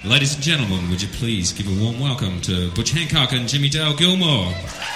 Ladies and gentlemen, would you please give a warm welcome to Butch Hancock and Jimmy Dale Gilmore.